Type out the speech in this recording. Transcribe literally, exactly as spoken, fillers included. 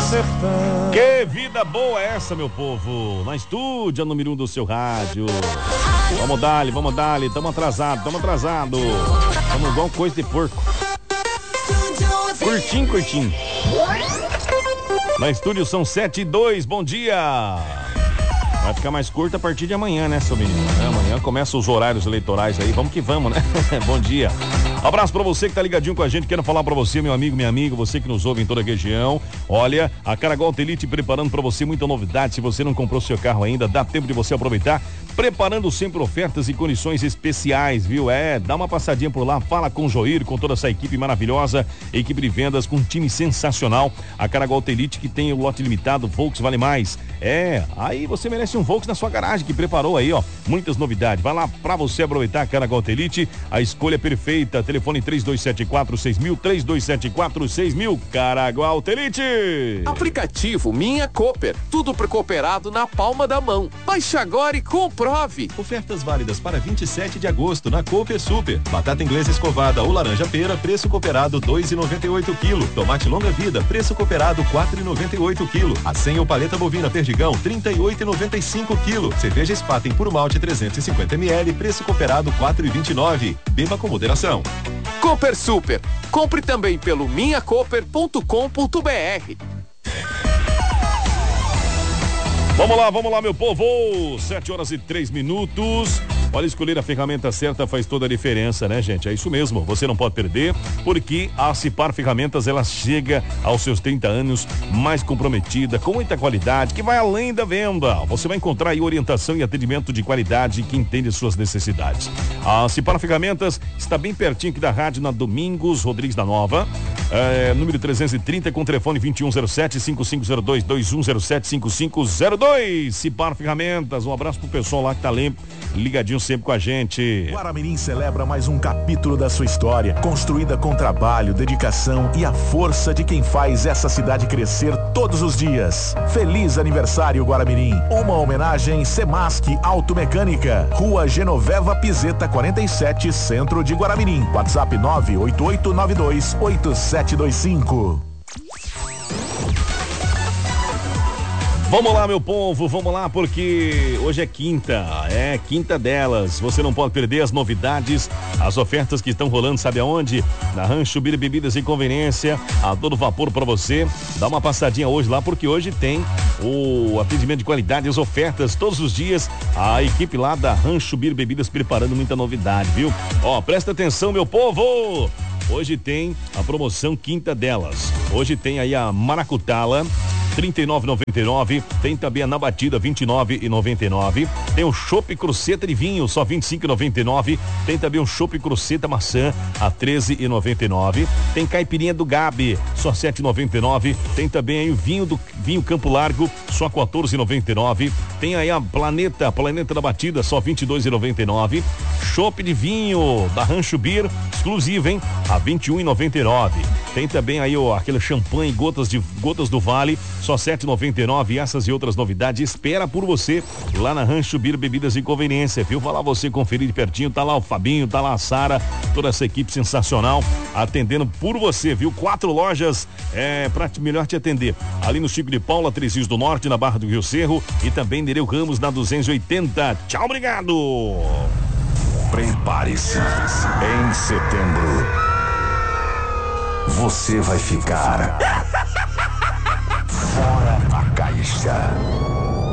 sertão. Que vida boa é essa, meu povo? Na estúdio, número um do seu rádio. Vamos dar-lhe, vamos dar-lhe. Tamo atrasado, tamo atrasado. Tamo igual coisa de porco. Curtinho, curtinho. Na estúdio são sete e dois, bom dia. Vai ficar mais curto a partir de amanhã, né, seu menino? Amanhã começam os horários eleitorais aí, vamos que vamos, né? Bom dia. Abraço pra você que tá ligadinho com a gente, quero falar pra você, meu amigo, minha amiga, você que nos ouve em toda a região. Olha, a Caragol Elite preparando pra você muita novidade. Se você não comprou seu carro ainda, dá tempo de você aproveitar, preparando sempre ofertas e condições especiais, viu? É, dá uma passadinha por lá, fala com o Joir, com toda essa equipe maravilhosa, equipe de vendas com um time sensacional. A Caragol Elite que tem o lote limitado, Volks vale mais. É, aí você merece um Volks na sua garagem, que preparou aí, ó, muitas novidades. Vai lá pra você aproveitar a Caragol Elite, a escolha perfeita. Telefone três dois sete quatro seis mil, três dois sete quatro seis mil, Caragol Elite. Aplicativo Minha Cooper, tudo pro cooperado na palma da mão. Baixe agora e comprove. Ofertas válidas para vinte e sete de agosto na Cooper Super. Batata inglesa escovada ou laranja pera, preço cooperado dois reais e noventa e oito quilo. Tomate longa vida, preço cooperado quatro reais e noventa e oito quilo. A senha ou paleta bovina Perdigão, trinta e oito reais e noventa e cinco quilo. Cerveja Spaten puro malte trezentos e cinquenta mililitros, preço cooperado quatro reais e vinte e nove. Beba com moderação. Cooper Super. Compre também pelo minha cooper ponto com ponto br. Vamos lá, vamos lá, meu povo. Sete horas e três minutos. Olha, escolher a ferramenta certa faz toda a diferença, né, gente? É isso mesmo, você não pode perder, porque a Cipar Ferramentas, ela chega aos seus trinta anos mais comprometida, com muita qualidade, que vai além da venda. Você vai encontrar aí orientação e atendimento de qualidade que entende suas necessidades. A Cipar Ferramentas está bem pertinho aqui da rádio, na Domingos Rodrigues da Nova, é, número trezentos e trinta, com telefone vinte e um zero sete, cinco cinco zero dois, dois um zero sete, cinco cinco zero dois. Cipar Ferramentas, um abraço pro pessoal lá que tá ligadinho sempre com a gente. Guaramirim celebra mais um capítulo da sua história, construída com trabalho, dedicação e a força de quem faz essa cidade crescer todos os dias. Feliz aniversário, Guaramirim. Uma homenagem Semasc Automecânica, Rua Genoveva Pizeta quarenta e sete, Centro de Guaramirim. WhatsApp nove oito oito nove dois oito sete dois cinco. Vamos lá, meu povo, vamos lá, porque hoje é quinta, é quinta delas. Você não pode perder as novidades, as ofertas que estão rolando, sabe aonde? Na Rancho Bir Bebidas e Conveniência, a todo vapor para você. Dá uma passadinha hoje lá, porque hoje tem o atendimento de qualidade, as ofertas todos os dias. A equipe lá da Rancho Bir Bebidas preparando muita novidade, viu? Ó, presta atenção, meu povo! Hoje tem a promoção quinta delas. Hoje tem aí a Maracutala, trinta e nove reais e noventa e nove centavos. Tem também a na batida, vinte e nove reais e noventa e nove centavos. Tem o chopp cruceta de vinho, só vinte e cinco reais e noventa e nove centavos. Tem também o chopp cruceta maçã, a treze reais e noventa e nove centavos. Tem caipirinha do Gabi, só sete reais e noventa e nove centavos. Tem também aí o vinho do vinho Campo Largo, só quatorze reais e noventa e nove centavos. Tem aí a Planeta, Planeta da Batida, só vinte e dois reais e noventa e nove centavos. Chopp de vinho da Rancho Bir, exclusivo, hein? A vinte e um reais e noventa e nove centavos. Tem também aí ó, aquele champanhe gotas de gotas do Vale, só sete reais e noventa e nove centavos. E essas e outras novidades espera por você lá na Rancho Bir Bebidas e Conveniência, viu? Vai lá você conferir de pertinho, tá lá o Fabinho, tá lá a Sara, toda essa equipe sensacional atendendo por você, viu? Quatro lojas é, pra te, melhor te atender. Ali no Chico de Paula, Três Rios do Norte, na Barra do Rio Cerro, e também Nereu Ramos na duzentos e oitenta. Tchau, obrigado! Prepare-se. Em setembro, você vai ficar